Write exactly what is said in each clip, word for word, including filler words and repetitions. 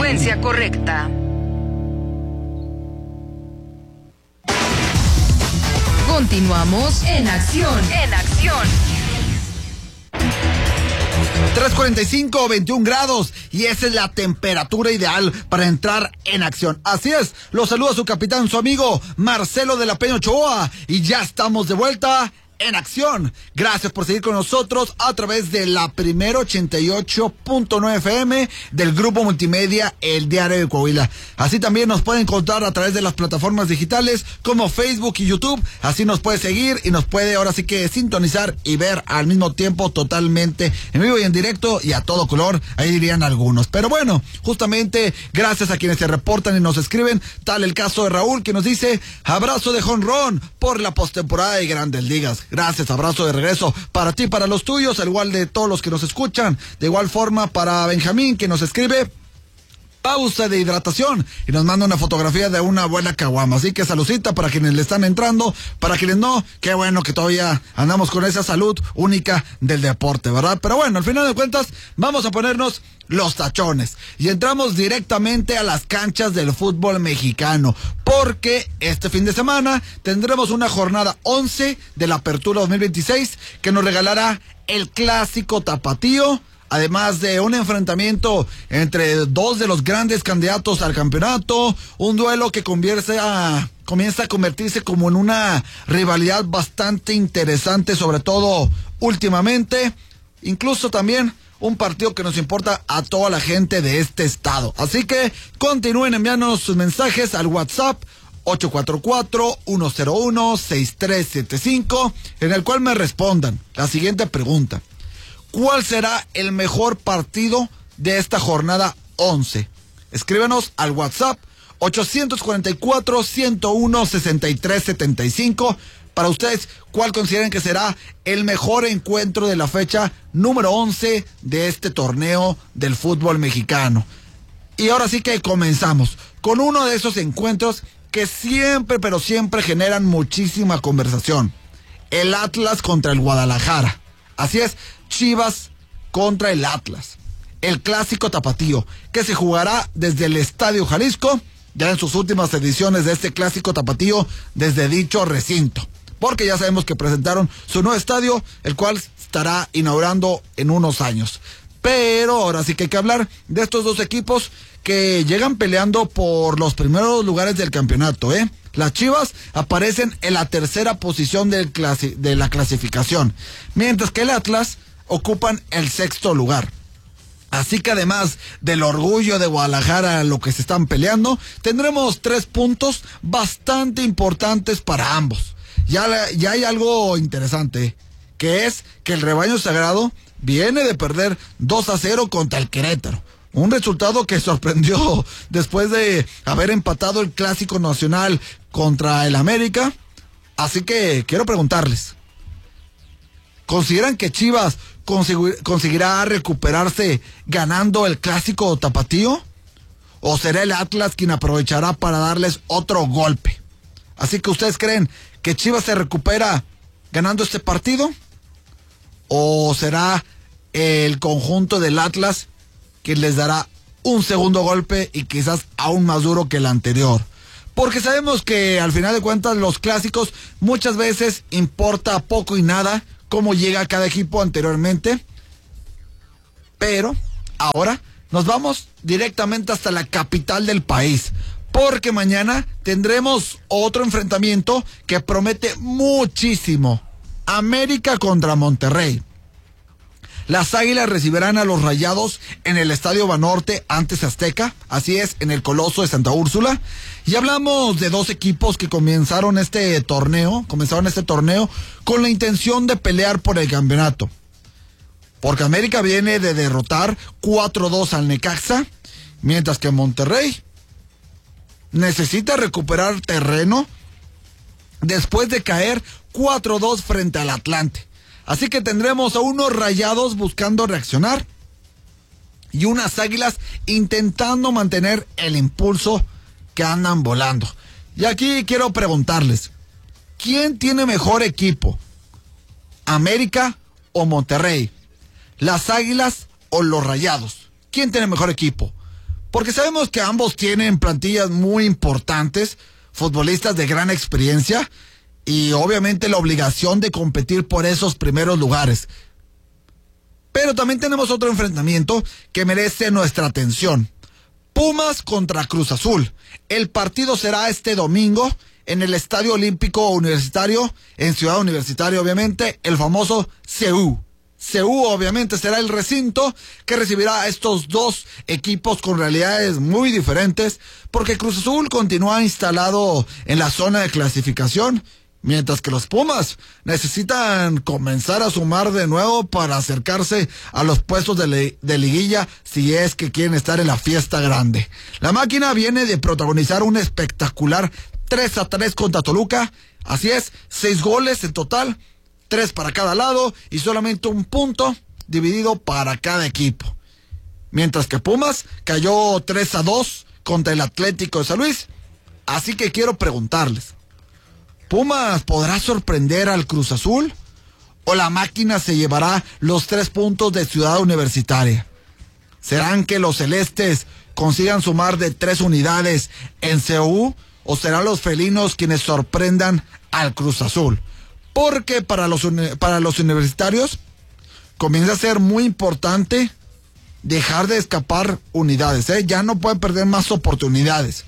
frecuencia correcta. Continuamos en acción. En acción. tres cuarenta y cinco, veintiún grados, y esa es la temperatura ideal para entrar en acción. Así es, los saluda su capitán, su amigo Marcelo de la Peña Ochoa, y ya estamos de vuelta en acción. Gracias por seguir con nosotros a través de la Primero ochenta y ocho punto nueve F M del grupo multimedia El Diario de Coahuila. Así también nos puede encontrar a través de las plataformas digitales como Facebook y YouTube. Así nos puede seguir y nos puede ahora sí que sintonizar y ver al mismo tiempo totalmente en vivo y en directo y a todo color, ahí dirían algunos. Pero bueno, justamente gracias a quienes se reportan y nos escriben, tal el caso de Raúl, que nos dice: abrazo de jonrón por la postemporada de Grandes Ligas. Gracias, abrazo de regreso para ti, para los tuyos, al igual de todos los que nos escuchan. De igual forma para Benjamín, que nos escribe: pausa de hidratación, y nos manda una fotografía de una buena caguama. Así que saludcita para quienes le están entrando, para quienes no, qué bueno que todavía andamos con esa salud única del deporte, ¿verdad? Pero bueno, al final de cuentas vamos a ponernos los tachones y entramos directamente a las canchas del fútbol mexicano, porque este fin de semana tendremos una jornada once de la Apertura dos mil veintiséis que nos regalará el clásico tapatío, además de un enfrentamiento entre dos de los grandes candidatos al campeonato, un duelo que convierte a, comienza a convertirse como en una rivalidad bastante interesante, sobre todo últimamente, incluso también un partido que nos importa a toda la gente de este estado. Así que continúen enviándonos sus mensajes al WhatsApp ocho cuatro cuatro, uno cero uno, seis tres siete cinco, en el cual me respondan la siguiente pregunta: ¿cuál será el mejor partido de esta jornada once? Escríbenos al WhatsApp ocho cuatro cuatro, uno cero uno, seis tres siete cinco. Para ustedes, ¿cuál consideran que será el mejor encuentro de la fecha número once de este torneo del fútbol mexicano? Y ahora sí que comenzamos con uno de esos encuentros que siempre, pero siempre generan muchísima conversación: el Atlas contra el Guadalajara. Así es, Chivas contra el Atlas, el clásico tapatío, que se jugará desde el Estadio Jalisco, ya en sus últimas ediciones de este clásico tapatío desde dicho recinto, porque ya sabemos que presentaron su nuevo estadio, el cual estará inaugurando en unos años. Pero ahora sí que hay que hablar de estos dos equipos que llegan peleando por los primeros lugares del campeonato, ¿eh? Las Chivas aparecen en la tercera posición del clasi- de la clasificación, mientras que el Atlas ocupan el sexto lugar. Así que además del orgullo de Guadalajara, lo que se están peleando, tendremos tres puntos bastante importantes para ambos. Ya, ya hay algo interesante, que es que el rebaño sagrado viene de perder dos a cero contra el Querétaro. Un resultado que sorprendió después de haber empatado el clásico nacional contra el América. Así que quiero preguntarles: ¿consideran que Chivas consegu- conseguirá recuperarse ganando el clásico tapatío? ¿O será el Atlas quien aprovechará para darles otro golpe? Así que ¿ustedes creen que Chivas se recupera ganando este partido? ¿O será el conjunto del Atlas que les dará un segundo golpe y quizás aún más duro que el anterior? Porque sabemos que al final de cuentas los clásicos muchas veces importa poco y nada cómo llega cada equipo anteriormente. Pero ahora nos vamos directamente hasta la capital del país, porque mañana tendremos otro enfrentamiento que promete muchísimo: América contra Monterrey. Las Águilas recibirán a los Rayados en el Estadio Banorte, antes Azteca, así es, en el Coloso de Santa Úrsula. Y hablamos de dos equipos que comenzaron este torneo, comenzaron este torneo con la intención de pelear por el campeonato. Porque América viene de derrotar cuatro dos al Necaxa, mientras que Monterrey necesita recuperar terreno después de caer cuatro dos frente al Atlante. Así que tendremos a unos Rayados buscando reaccionar y unas Águilas intentando mantener el impulso que andan volando. Y aquí quiero preguntarles: ¿quién tiene mejor equipo? ¿América o Monterrey? ¿Las Águilas o los Rayados? ¿Quién tiene mejor equipo? porque sabemos que ambos tienen plantillas muy importantes, futbolistas de gran experiencia y obviamente la obligación de competir por esos primeros lugares. Pero también tenemos otro enfrentamiento que merece nuestra atención. Pumas contra Cruz Azul. El partido será este domingo en el Estadio Olímpico Universitario, en Ciudad Universitaria obviamente, el famoso C U. C U obviamente será el recinto que recibirá a estos dos equipos con realidades muy diferentes, porque Cruz Azul continúa instalado en la zona de clasificación, mientras que los Pumas necesitan comenzar a sumar de nuevo para acercarse a los puestos de, li- de liguilla si es que quieren estar en la fiesta grande. La máquina viene de protagonizar un espectacular tres a tres contra Toluca, así es, seis goles en total, tres para cada lado y solamente un punto dividido para cada equipo. Mientras que Pumas cayó tres a dos contra el Atlético de San Luis. Así que quiero preguntarles, ¿Pumas podrá sorprender al Cruz Azul? ¿O la máquina se llevará los tres puntos de Ciudad Universitaria? ¿Serán que los celestes consigan sumar de tres unidades en C U? ¿O serán los felinos quienes sorprendan al Cruz Azul? Porque para los, para los universitarios comienza a ser muy importante dejar de escapar unidades, ¿eh? Ya no pueden perder más oportunidades.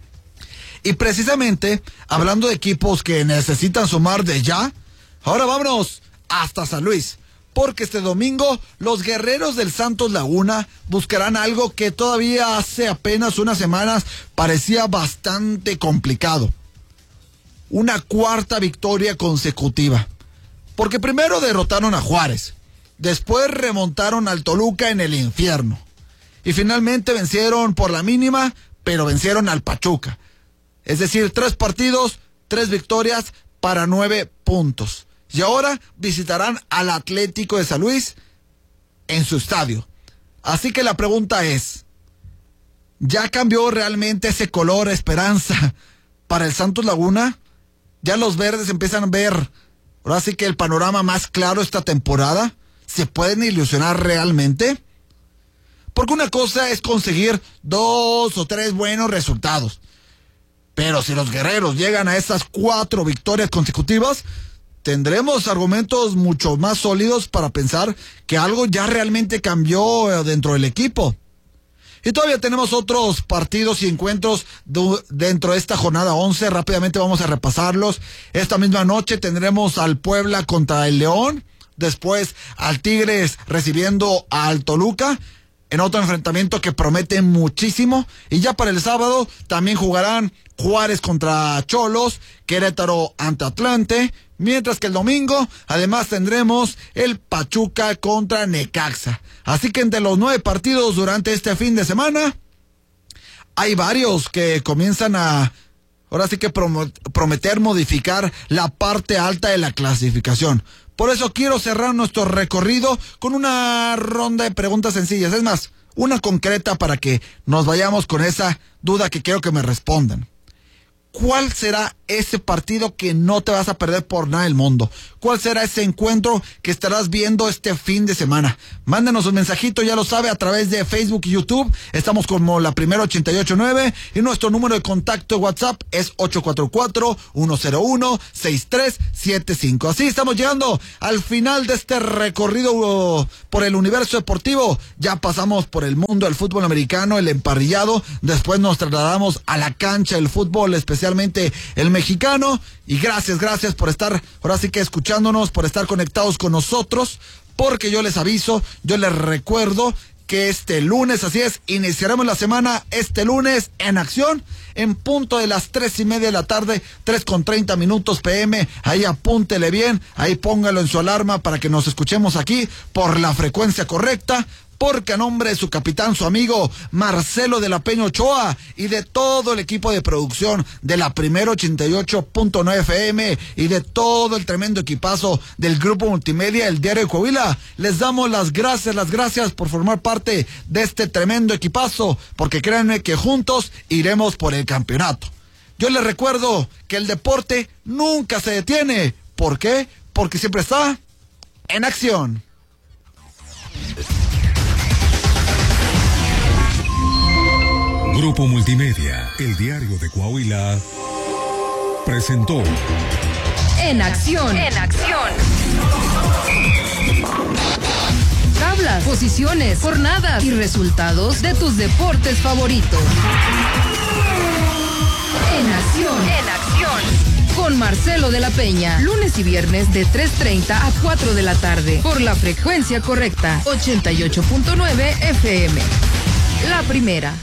Y precisamente, hablando de equipos que necesitan sumar de ya, ahora vámonos hasta San Luis, porque este domingo los guerreros del Santos Laguna buscarán algo que todavía hace apenas unas semanas parecía bastante complicado. Una cuarta victoria consecutiva. Porque primero derrotaron a Juárez, después remontaron al Toluca en el infierno, y finalmente vencieron por la mínima, pero vencieron al Pachuca. Es decir, tres partidos, tres victorias para nueve puntos. Y ahora visitarán al Atlético de San Luis en su estadio. Así que la pregunta es, ¿ya cambió realmente ese color esperanza para el Santos Laguna? ¿Ya los verdes empiezan a ver, ahora sí que el panorama más claro esta temporada? ¿Se pueden ilusionar realmente? Porque una cosa es conseguir dos o tres buenos resultados. Pero si los guerreros llegan a esas cuatro victorias consecutivas, tendremos argumentos mucho más sólidos para pensar que algo ya realmente cambió dentro del equipo. Y todavía tenemos otros partidos y encuentros du- dentro de esta jornada once. Rápidamente vamos a repasarlos. Esta misma noche tendremos al Puebla contra el León. Después al Tigres recibiendo al Toluca, en otro enfrentamiento que promete muchísimo. Y ya para el sábado también jugarán Juárez contra Cholos, Querétaro ante Atlante, mientras que el domingo además tendremos el Pachuca contra Necaxa. Así que entre los nueve partidos durante este fin de semana, hay varios que comienzan a, ahora sí que prom- prometer modificar la parte alta de la clasificación. Por eso quiero cerrar nuestro recorrido con una ronda de preguntas sencillas. Es más, una concreta para que nos vayamos con esa duda que quiero que me respondan. ¿Cuál será ese partido que no te vas a perder por nada del mundo? ¿Cuál será ese encuentro que estarás viendo este fin de semana? Mándenos un mensajito, ya lo sabe, a través de Facebook y YouTube. Estamos como La Primera ochenta y ocho nueve y nuestro número de contacto de WhatsApp es ocho cuatro cuatro, uno cero uno, seis tres siete cinco. Así estamos llegando al final de este recorrido por el universo deportivo. Ya pasamos por el mundo del fútbol americano, el emparrillado. Después nos trasladamos a la cancha del fútbol, especialmente el mexicano. Y gracias, gracias por estar ahora sí que escuchándonos, por estar conectados con nosotros, porque yo les aviso, yo les recuerdo que este lunes, así es, iniciaremos la semana este lunes en acción, en punto de las tres y media de la tarde, tres con treinta minutos P M, ahí apúntele bien, ahí póngalo en su alarma para que nos escuchemos aquí por la frecuencia correcta, porque a nombre de su capitán, su amigo Marcelo de la Peña Ochoa y de todo el equipo de producción de La Primera ochenta y ocho punto nueve F M y de todo el tremendo equipazo del Grupo Multimedia, el Diario de Coahuila, les damos las gracias, las gracias por formar parte de este tremendo equipazo, porque créanme que juntos iremos por el campeonato. Yo les recuerdo que el deporte nunca se detiene. ¿Por qué? Porque siempre está en acción. Grupo Multimedia, el diario de Coahuila, presentó En Acción. En Acción. Tablas, posiciones, jornadas y resultados de tus deportes favoritos. En Acción. En Acción. Con Marcelo de la Peña. Lunes y viernes de tres treinta a cuatro de la tarde. Por la frecuencia correcta. ochenta y ocho punto nueve F M. La primera.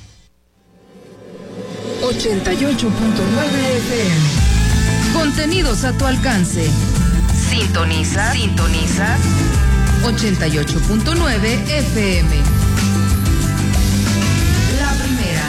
ochenta y ocho punto nueve F M. Contenidos a tu alcance. Sintoniza. Sintoniza. ochenta y ocho punto nueve F M. La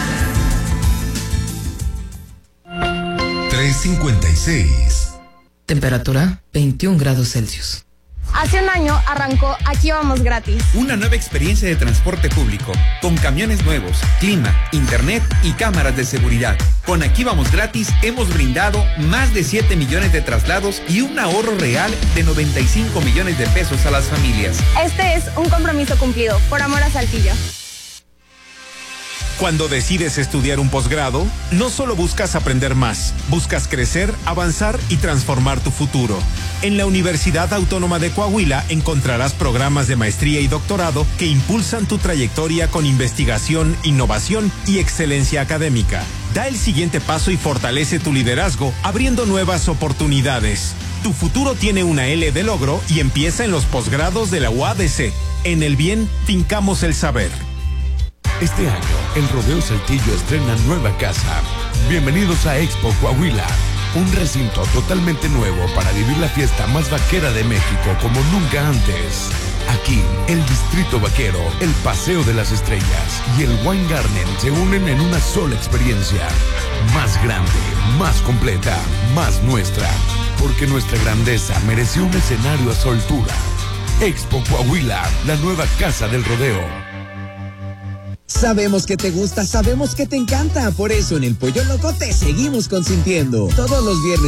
primera. tres cincuenta y seis. Temperatura veintiún grados Celsius. Hace un año arrancó Aquí Vamos Gratis. Una nueva experiencia de transporte público, con camiones nuevos, clima, internet y cámaras de seguridad. Con Aquí Vamos Gratis hemos brindado más de siete millones de traslados y un ahorro real de noventa y cinco millones de pesos a las familias. Este es un compromiso cumplido, por amor a Saltillo. Cuando decides estudiar un posgrado, no solo buscas aprender más, buscas crecer, avanzar y transformar tu futuro. En la Universidad Autónoma de Coahuila encontrarás programas de maestría y doctorado que impulsan tu trayectoria con investigación, innovación y excelencia académica. Da el siguiente paso y fortalece tu liderazgo, abriendo nuevas oportunidades. Tu futuro tiene una L de logro y empieza en los posgrados de la U A D C. En el bien, fincamos el saber. Este año, el Rodeo Saltillo estrena nueva casa. Bienvenidos a Expo Coahuila, un recinto totalmente nuevo para vivir la fiesta más vaquera de México como nunca antes. Aquí, el Distrito Vaquero, el Paseo de las Estrellas y el Wine Garden se unen en una sola experiencia. Más grande, más completa, más nuestra. Porque nuestra grandeza mereció un escenario a su altura. Expo Coahuila, la nueva casa del rodeo. Sabemos que te gusta, sabemos que te encanta. Por eso en el Pollo Loco te seguimos consintiendo. Todos los viernes